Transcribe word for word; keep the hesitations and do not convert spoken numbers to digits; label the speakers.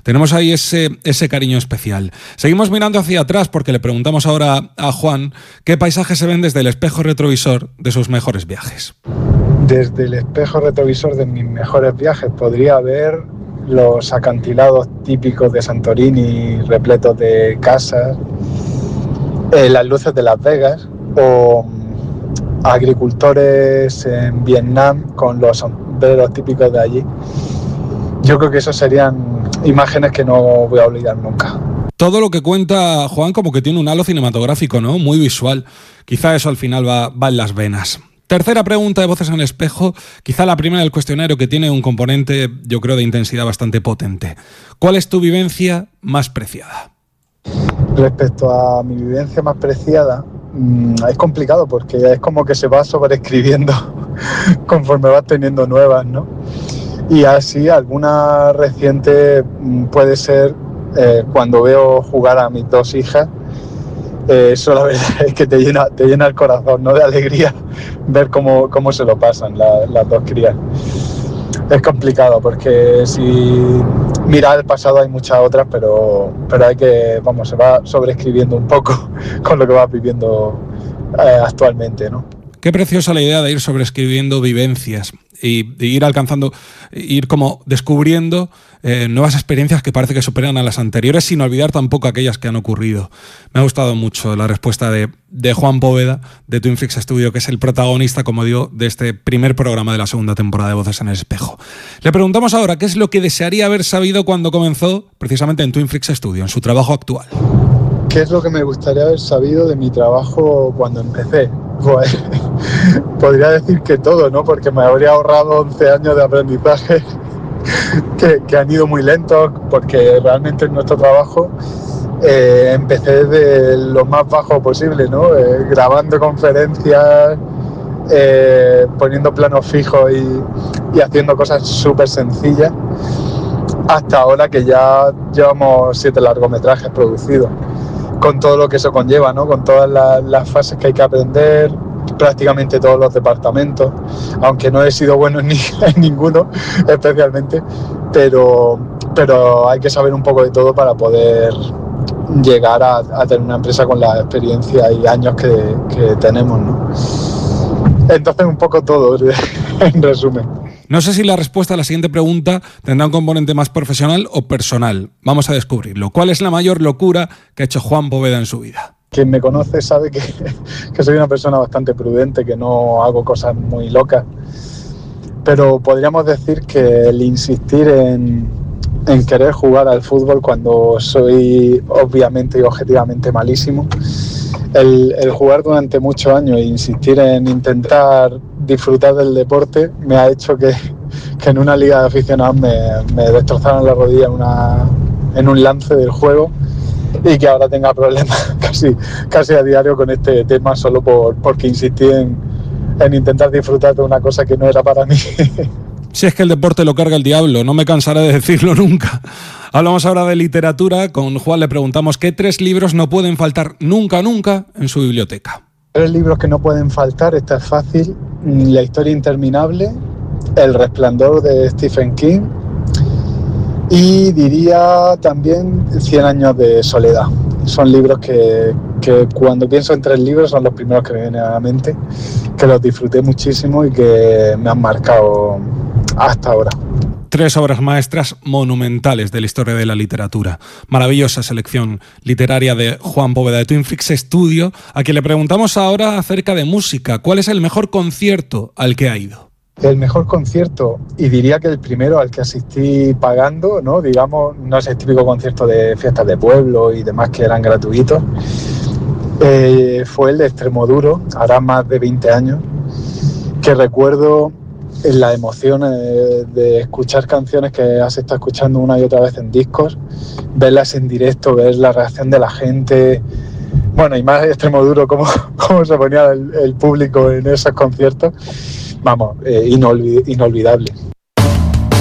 Speaker 1: tenemos ahí ese, ese cariño especial. Seguimos mirando hacia atrás porque le preguntamos ahora a Juan qué paisajes se ven desde el espejo retrovisor de sus mejores viajes.
Speaker 2: Desde el espejo retrovisor de mis mejores viajes podría ver los acantilados típicos de Santorini, repletos de casas, eh, las luces de Las Vegas, o agricultores en Vietnam con los sombreros típicos de allí. Yo creo que esas serían imágenes que no voy a olvidar nunca.
Speaker 1: Todo lo que cuenta Juan como que tiene un halo cinematográfico, ¿no? Muy visual. Quizá eso al final va, va en las venas. Tercera pregunta de Voces en el Espejo, quizá la primera del cuestionario, que tiene un componente, yo creo, de intensidad bastante potente. ¿Cuál es tu vivencia más preciada?
Speaker 2: Respecto a mi vivencia más preciada, mmm, es complicado porque es como que se va sobreescribiendo conforme vas teniendo nuevas, ¿no? Y así alguna reciente puede ser eh, cuando veo jugar a mis dos hijas. Eh, eso la verdad es que te llena, te llena el corazón, ¿no? De alegría ver cómo, cómo se lo pasan la, las dos crías. Es complicado porque si mirar el pasado hay muchas otras, pero, pero hay que, vamos, se va sobreescribiendo un poco con lo que vas viviendo eh, actualmente, ¿no?
Speaker 1: Qué preciosa la idea de ir sobreescribiendo vivencias y de ir alcanzando, ir como descubriendo eh, nuevas experiencias que parece que superan a las anteriores, sin olvidar tampoco aquellas que han ocurrido. Me ha gustado mucho la respuesta de, de Juan Poveda, de Twin Freaks Studio, que es el protagonista, como digo, de este primer programa de la segunda temporada de Voces en el Espejo. Le preguntamos ahora qué es lo que desearía haber sabido cuando comenzó precisamente en Twin Freaks Studio, en su trabajo actual.
Speaker 2: ¿Qué es lo que me gustaría haber sabido de mi trabajo cuando empecé? Pues, podría decir que todo, ¿no? Porque me habría ahorrado once años de aprendizaje que, que han ido muy lentos, porque realmente en nuestro trabajo eh, empecé desde lo más bajo posible, ¿no? Eh, grabando conferencias, eh, poniendo planos fijos y, y haciendo cosas súper sencillas, hasta ahora que ya llevamos siete largometrajes producidos, con todo lo que eso conlleva, ¿no? Con todas las, las fases que hay que aprender, prácticamente todos los departamentos, aunque no he sido bueno en, ni, en ninguno especialmente, pero, pero hay que saber un poco de todo para poder llegar a, a tener una empresa con la experiencia y años que, que tenemos, ¿no? Entonces un poco todo, en resumen.
Speaker 1: No sé si la respuesta a la siguiente pregunta tendrá un componente más profesional o personal. Vamos a descubrirlo. ¿Cuál es la mayor locura que ha hecho Juan Poveda en su vida?
Speaker 2: Quien me conoce sabe que, que soy una persona bastante prudente, que no hago cosas muy locas. Pero podríamos decir que el insistir en, en querer jugar al fútbol cuando soy obviamente y objetivamente malísimo, el, el jugar durante muchos años e insistir en intentar disfrutar del deporte me ha hecho que, que en una liga de aficionados me, me destrozaron la rodilla en, una, en un lance del juego y que ahora tenga problemas casi, casi a diario con este tema solo por, porque insistí en, en intentar disfrutar de una cosa que no era para mí.
Speaker 1: Si es que el deporte lo carga el diablo, no me cansaré de decirlo nunca. Hablamos ahora de literatura. Con Juan le preguntamos qué tres libros no pueden faltar nunca, nunca en su biblioteca.
Speaker 2: Tres libros que no pueden faltar, esta es fácil: La historia interminable, El resplandor de Stephen King y diría también Cien años de soledad. Son libros que, que cuando pienso en tres libros son los primeros que me vienen a la mente, que los disfruté muchísimo y que me han marcado hasta ahora.
Speaker 1: Tres obras maestras monumentales de la historia de la literatura. Maravillosa selección literaria de Juan Poveda de Twin Freaks Studio, a quien le preguntamos ahora acerca de música. ¿Cuál es el mejor concierto al que ha ido?
Speaker 2: El mejor concierto, y diría que el primero al que asistí pagando, ¿no? Digamos, no es el típico concierto de fiestas de pueblo y demás que eran gratuitos, eh, fue el de Extremoduro, hará más de veinte años, que recuerdo la emoción eh, de escuchar canciones que has estado escuchando una y otra vez en discos, verlas en directo, ver la reacción de la gente, bueno, y más Extremoduro, cómo, cómo se ponía el, el público en esos conciertos. Vamos, eh, inolvid- inolvidable.